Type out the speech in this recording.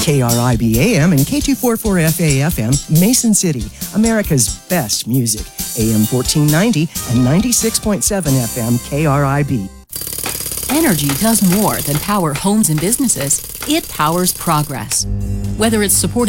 KRIB AM and K244FA FM, Mason City, America's best music. AM 1490 and 96.7 FM KRIB. Energy does more than power homes and businesses. It powers progress. Whether it's supporting